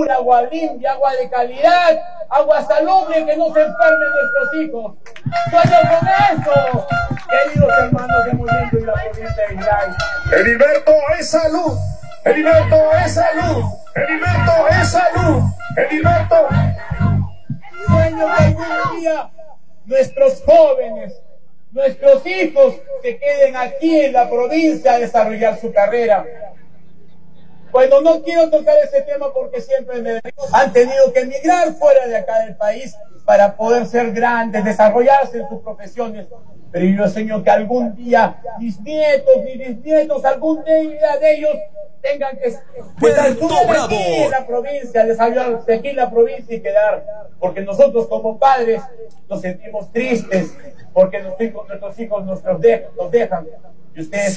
pura, agua limpia, agua de calidad, agua salubre, que no se enfermen nuestros hijos. ¡Sueño con eso! Queridos hermanos de Movimiento y la provincia de Iray. Heriberto es salud. Heriberto es salud. Heriberto es salud. Heriberto. Sueño que algún día nuestros jóvenes, nuestros hijos se queden aquí en la provincia a desarrollar su carrera. Bueno, no quiero tocar ese tema porque siempre han tenido que emigrar fuera de acá del país para poder ser grandes, desarrollarse en sus profesiones. Pero yo sueño que algún día mis nietos, mis bisnietos, algún día de ellos tengan que estar aquí en la provincia, desarrollarse aquí en la provincia y quedar. Porque nosotros como padres nos sentimos tristes porque nuestros hijos nos dejan. Y ustedes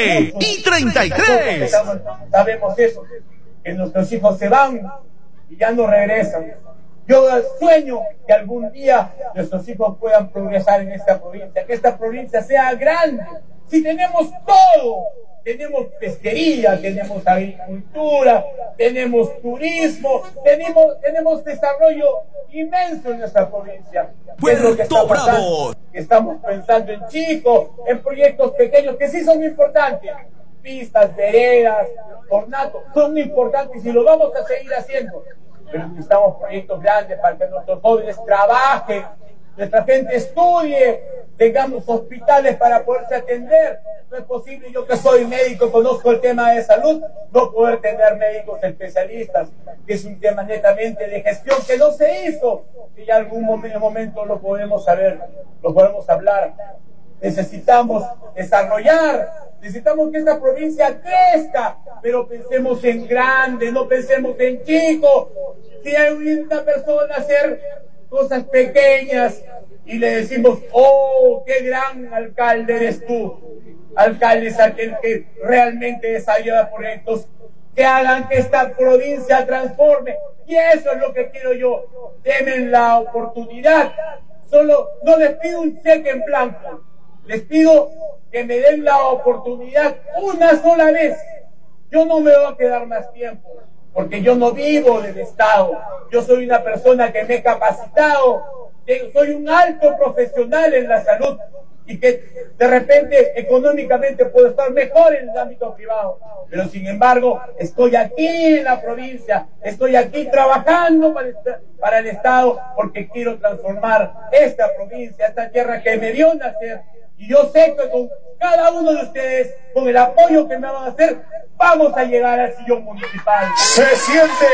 7:33. Sabemos eso, que nuestros hijos se van y ya no regresan. Yo sueño que algún día nuestros hijos puedan progresar en esta provincia, que esta provincia sea grande. Si tenemos todo, tenemos pesquería, tenemos agricultura, tenemos turismo, tenemos desarrollo inmenso en nuestra provincia. ¿Qué es lo que está pasando? Estamos pensando en chicos, en proyectos pequeños que sí son importantes. Pistas, veredas, ornatos, son importantes y lo vamos a seguir haciendo. Pero necesitamos proyectos grandes para que nuestros jóvenes trabajen, nuestra gente estudie, tengamos hospitales para poderse atender. No es posible, yo que soy médico, conozco el tema de salud, no poder tener médicos especialistas, que es un tema netamente de gestión que no se hizo, y en algún momento lo podemos saber, lo podemos hablar. Necesitamos desarrollar, necesitamos que esta provincia crezca, pero pensemos en grande, no pensemos en chico. Si hay una persona hacer cosas pequeñas y le decimos, oh, qué gran alcalde eres tú. Alcalde es aquel que realmente desarrolla proyectos que hagan que esta provincia transforme. Y eso es lo que quiero yo. Denme la oportunidad. Solo no les pido un cheque en blanco. Les pido que me den la oportunidad una sola vez. Yo no me voy a quedar más tiempo, porque yo no vivo del Estado. Yo soy una persona que me he capacitado, soy un alto profesional en la salud y que de repente económicamente puedo estar mejor en el ámbito privado. Pero sin embargo, estoy aquí en la provincia, estoy aquí trabajando para el Estado porque quiero transformar esta provincia, esta tierra que me vio nacer. Y yo sé que con cada uno de ustedes, con el apoyo que me van a hacer, vamos a llegar al sillón municipal. Se siente,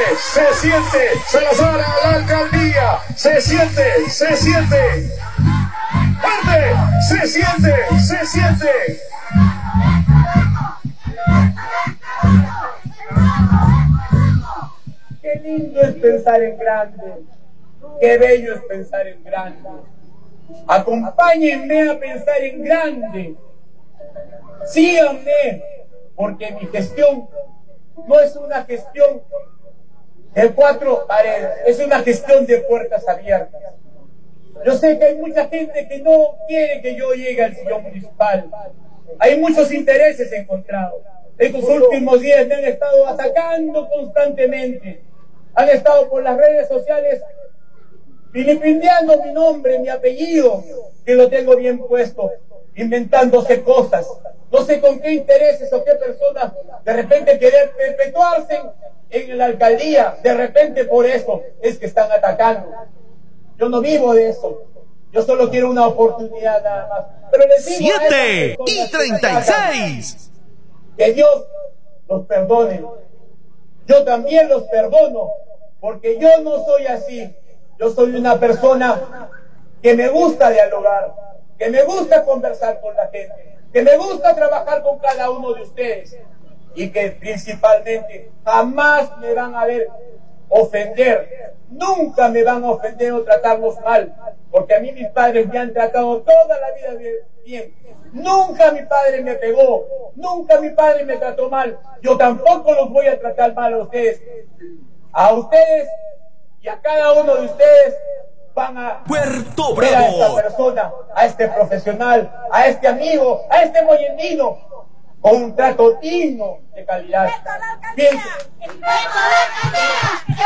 Salazar a la alcaldía, se siente. ¡Fuerte! Se siente. Qué lindo es pensar en grande, qué bello es pensar en grande. Acompáñenme a pensar en grande. Síganme, porque mi gestión no es una gestión de cuatro paredes, es una gestión de puertas abiertas. Yo sé que hay mucha gente que no quiere que yo llegue al sillón municipal. Hay muchos intereses encontrados. Estos últimos días me han estado atacando constantemente. Han estado por las redes sociales vilipendiando mi nombre, mi apellido, que lo tengo bien puesto, inventándose cosas. No sé con qué intereses o qué personas de repente quieren perpetuarse en la alcaldía. De repente por eso es que están atacando. Yo no vivo de eso. Yo solo quiero una oportunidad nada más. Pero les digo 7:36. Que Dios los perdone. Yo también los perdono, porque yo no soy así. Yo soy una persona que me gusta dialogar, que me gusta conversar con la gente, que me gusta trabajar con cada uno de ustedes y que principalmente jamás me van a ver ofender, nunca me van a ofender o tratarlos mal, porque a mí mis padres me han tratado toda la vida bien. Nunca mi padre me pegó, nunca mi padre me trató mal. Yo tampoco los voy a tratar mal a ustedes. A ustedes y a cada uno de ustedes van a Puerto ver a esta Bravo, persona, a este profesional, a este amigo, a este moyendino, con un trato digno de calidad. ¡Esto la alcaldía! ¡Esto la alcaldía!